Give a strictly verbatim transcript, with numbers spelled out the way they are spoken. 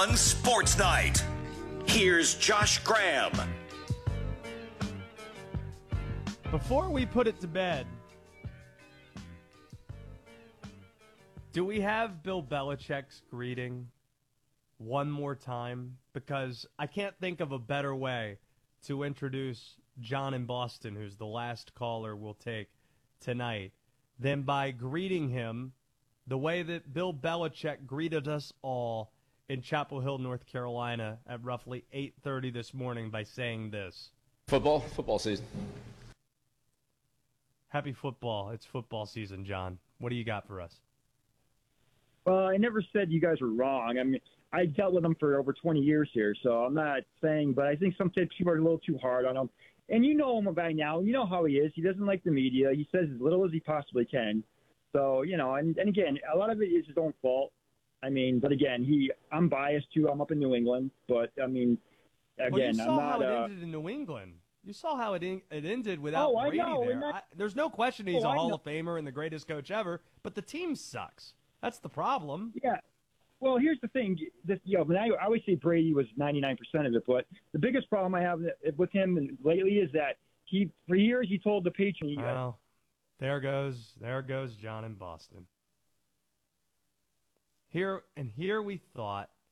On Sports Night, here's Josh Graham. Before we put it to bed, do we have Bill Belichick's greeting one more time? Because I can't think of a better way to introduce John in Boston, who's the last caller we'll take tonight, than by greeting him the way that Bill Belichick greeted us all in Chapel Hill, North Carolina at roughly eight thirty this morning by saying this. Football, football season. Happy football. It's football season, John. What do you got for us? Well, I never said you guys were wrong. I mean, I dealt with him for over twenty years here, so I'm not saying, but I think sometimes people are a little too hard on him. And you know him by now. You know how he is. He doesn't like the media. He says as little as he possibly can. So, you know, and, and again, a lot of it is his own fault. I mean, but again, he I'm biased too. I'm up in New England, but I mean, again, well, you saw I'm not. how it uh, ended in New England. You saw how it in, it ended without Oh, I Brady know, there. and that- I, there's no question he's Oh, a I Hall know. of Famer and the greatest coach ever, but the team sucks. That's the problem. Yeah. Well, here's the thing. This, you know, when I, I always say Brady was ninety-nine percent of it, but the biggest problem I have with him lately is that he, for years, he told the Patriots. Well, there goes, there goes John in Boston. Here and here we thought